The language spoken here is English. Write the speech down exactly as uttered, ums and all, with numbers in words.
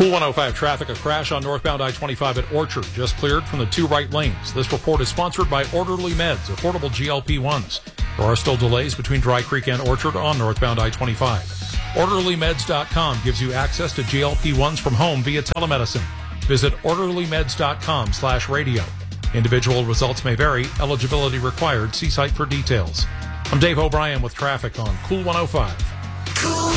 Cool one oh five traffic, a crash on northbound I twenty-five at Orchard, just cleared from the two right lanes. This report is sponsored by Orderly Meds, affordable G L P ones. There are still delays between Dry Creek and Orchard on northbound I twenty-five. orderly meds dot com gives you access to G L P ones from home via telemedicine. Visit orderly meds dot com slash radio. Individual results may vary. Eligibility required. See site for details. I'm Dave O'Brien with traffic on Cool one oh five.